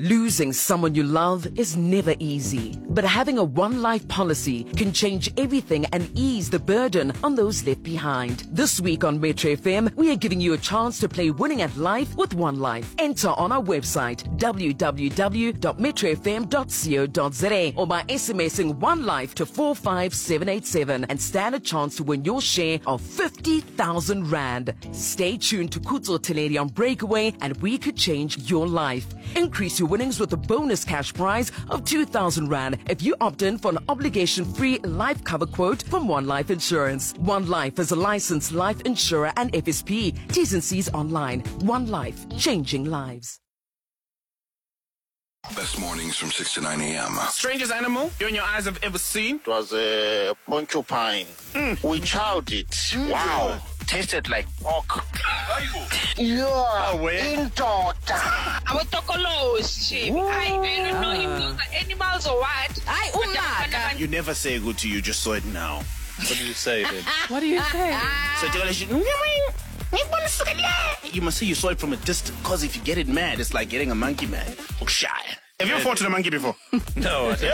Losing someone you love is never easy, but having a One Life policy can change everything and ease the burden on those left behind. This week on Metro FM, we are giving you a chance to play Winning at Life with One Life. Enter on our website, www.metrofm.co.za, or by SMSing One Life to 45787 and stand a chance to win your share of 50,000 Rand. Stay tuned to Kutso Teleri on Breakaway and we could change your life. Increase your winnings with a bonus cash prize of 2,000 Rand if you opt in for an obligation-free life cover quote from One Life Insurance. One Life is a licensed life insurer and FSP. T's and C's online. One Life, changing lives. Best mornings from 6 to 9 a.m. Strangest animal you and your eyes have ever seen? It was a porcupine. We chowed it. Wow. Tasted like pork. Yeah. Where? In daughter. I'm a tokoloshi. I don't know if those are animals or what. You never say good to you, just saw it now. What do you say then? What do you say? So you must say you saw it from a distance, because if you get it mad, it's like getting a monkey mad. Oh, shy. Have you ever fought with a monkey before? No, I don't.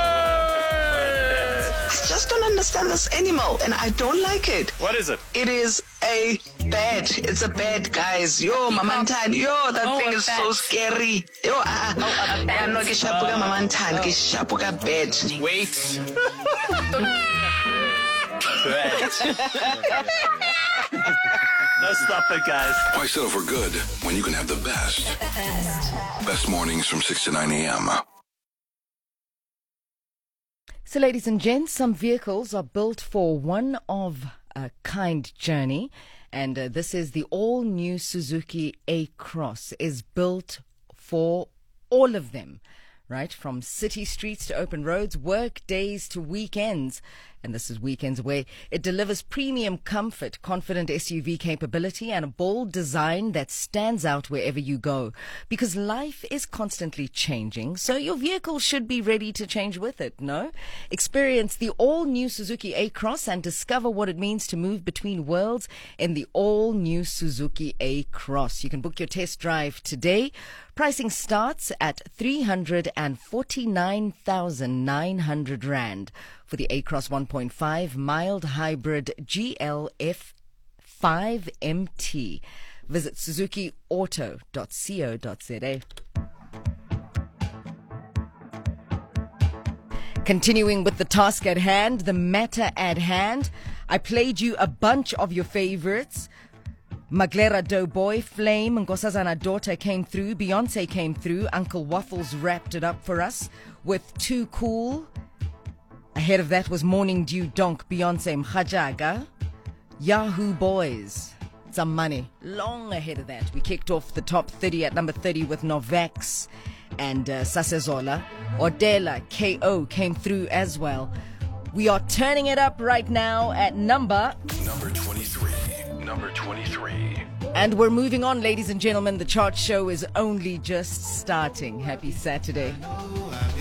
I just don't understand this animal, and I don't like it. What is it? It is a bat. It's a bat, guys. Yo, Mamantan. Yo, that thing is so scary. Yo, no, kishapuka Mamantan. Kishapuka bat. Wait. No, stop it, guys. Why settle for good when you can have the best? Best mornings from 6 to 9 a.m. So, ladies and gents, some vehicles are built for one-of-a-kind journey, and this is the all-new Suzuki A-Cross is built for all of them, right? From city streets to open roads, work days to weekends. And this is weekends where it delivers premium comfort, confident SUV capability, and a bold design that stands out wherever you go. Because life is constantly changing, so your vehicle should be ready to change with it, no? Experience the all-new Suzuki A-Cross and discover what it means to move between worlds in the all-new Suzuki A-Cross. You can book your test drive today. Pricing starts at 349,900 Rand for the A-Cross 1.5 mild hybrid GLF 5MT. Visit suzukiauto.co.za. Continuing with the task at hand, the matter at hand, I played you a bunch of your favorites. Maglera Doughboy, Flame, Nkosazana Daughter came through, Beyonce came through, Uncle Waffles wrapped it up for us with Too Cool. Ahead of that was Morning Dew Donk, Beyonce Mkhajaga, Yahoo Boys, Some Money. Long ahead of that, we kicked off the top 30 at number 30 with Novax and Sasezola. Odela KO came through as well. We are turning it up right now at number 23. Number 23. And we're moving on, ladies and gentlemen. The chart show is only just starting. Happy Saturday.